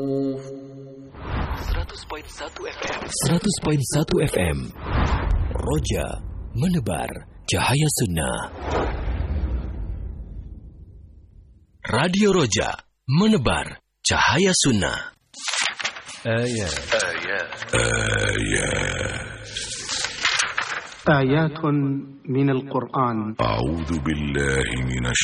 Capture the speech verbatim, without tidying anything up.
seratus koma satu F M seratus koma satu F M Roja menebar cahaya sunnah. Radio Roja menebar cahaya sunnah. Ayat Ayat Ayat آيات من القرآن. أعوذ بالله من